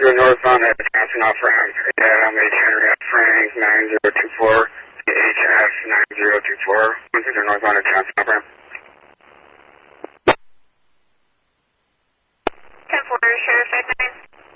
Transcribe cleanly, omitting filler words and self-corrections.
100 northbound at Johnson off ramp. I'm H. Henry F. Frank 9024. HF 9024. 100 northbound at Johnson off ramp.